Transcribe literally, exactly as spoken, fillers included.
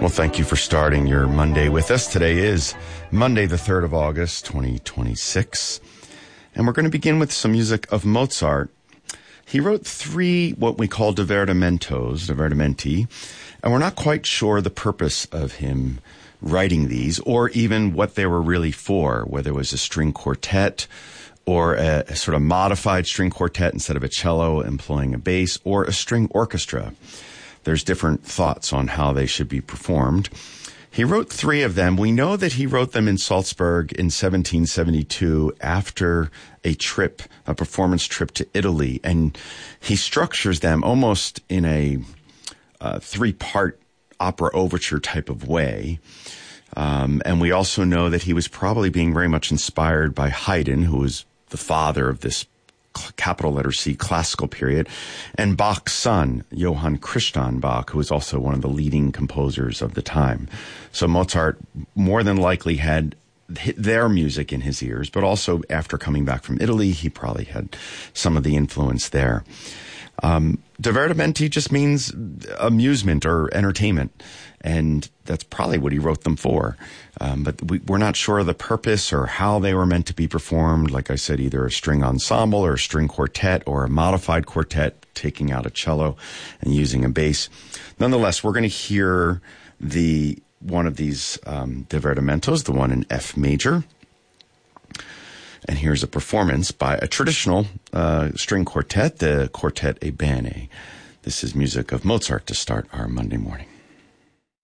Well, thank you for starting your Monday with us. Today is Monday, the third of August, twenty twenty-six. And we're going to begin with some music of Mozart. He wrote three what we call divertimentos, divertimenti, and we're not quite sure the purpose of him writing these or even what they were really for, whether it was a string quartet or a, a sort of modified string quartet instead of a cello employing a bass, or a string orchestra. There's different thoughts on how they should be performed. He wrote three of them. We know that he wrote them in Salzburg in seventeen seventy-two after a trip, a performance trip to Italy. And he structures them almost in a uh, three-part opera overture type of way. Um, and we also know that he was probably being very much inspired by Haydn, who was the father of this capital letter C classical period, and Bach's son, Johann Christian Bach, who was also one of the leading composers of the time. So Mozart more than likely had their music in his ears, but also after coming back from Italy, he probably had some of the influence there. Um, divertimenti just means amusement or entertainment, and that's probably what he wrote them for. Um, but we, we're not sure of the purpose or how they were meant to be performed. Like I said, either a string ensemble or a string quartet or a modified quartet, taking out a cello and using a bass. Nonetheless, we're going to hear the one of these um, divertimentos, the one in F major. And here's a performance by a traditional uh, string quartet, the Quartet Ebene. This is music of Mozart to start our Monday morning.